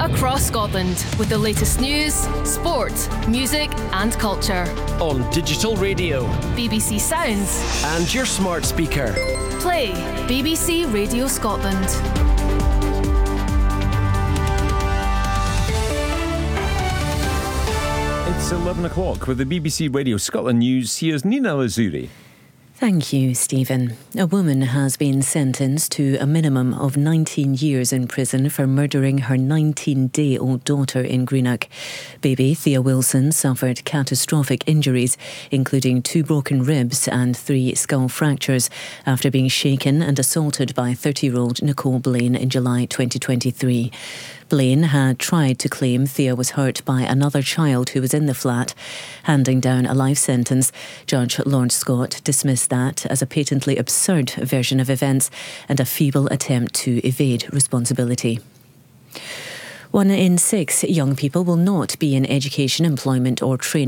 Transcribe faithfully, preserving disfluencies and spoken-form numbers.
across Scotland with the latest news, sport, music and culture. On digital radio, B B C Sounds and your smart speaker. Play B B C Radio Scotland. It's eleven o'clock with the B B C Radio Scotland News. Here's Nina Lazuri. Thank you, Stephen. A woman has been sentenced to a minimum of nineteen years in prison for murdering her nineteen-day-old daughter in Greenock. Baby Thea Wilson suffered catastrophic injuries, including two broken ribs and three skull fractures, after being shaken and assaulted by thirty-year-old Nicole Blaine in July twenty twenty-three. Blaine had tried to claim Thea was hurt by another child who was in the flat. Handing down a life sentence, Judge Lawrence Scott dismissed that as a patently absurd version of events and a feeble attempt to evade responsibility. One in six young people will not be in education, employment or training